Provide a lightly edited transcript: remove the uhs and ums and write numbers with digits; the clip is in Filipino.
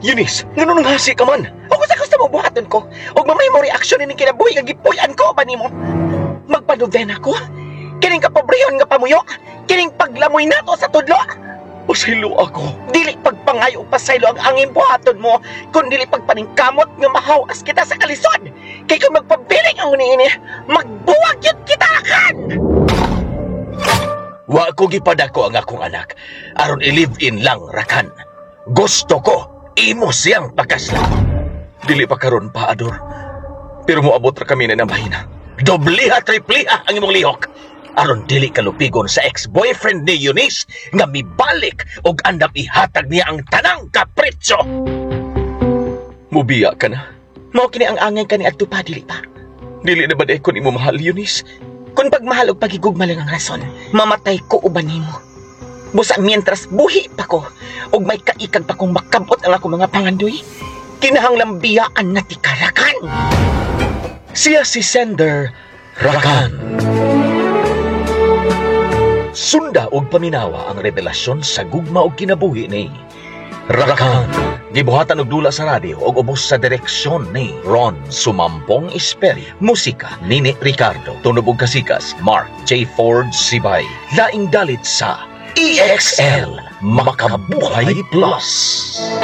Eunice, nanununghasi ka man. O kung sa gusto mo buhaton ko, o mamay mo reaksyon ni kinabuhi nga gipuyan ko ba nimo? Magpanubden ako? Kining kapobrehon nga pamuyo? Kining paglamoy nato sa tudlo? Pasaylo ako. Dili pagpangayo o pasaylo ang angin buhaton mo, kung dili pagpaningkamot nga mahawas kita sa kalisod. Kay kung magpabiling ang ini, magbuwag yun kita akan! Wa ko gipadako ang akong anak. Aron i-live-in lang, Rakan. Gusto ko, imo siyang pagkasla. Dili pa karon pa, Ador. Pero moabot ra kami na ng bahina. Dobliha, tripliha ang imong lihok. Aron dili kalupigon sa ex-boyfriend ni Eunice nga mibalik og andam ihatag niya ang tanang kapritso. Mubiya ka na. Mao kini ang angay kani adto pa dili pa. Dili na ba day kun imo mahal, Eunice? Kung pagmahal og pagigugma lang ang rason, mamatay ko uban nimo. Busa mientras buhi pa ko, og may kaikag pa kong makabot ang ako mga pangandoy, kinahanglang biyaan na ti Rakan. Siya si Sender Rakan. Sunda og paminawa ang revelasyon sa gugma og kinabuhi ni Rakan. Gibuhatan og dula sa radyo og ubos sa direksyon ni Ron Sumampong Esperi. Musika Nini Ricardo. Tunog og kasikas Mark J. Ford Sibay. Laing dalit sa EXL Makabuhay Plus.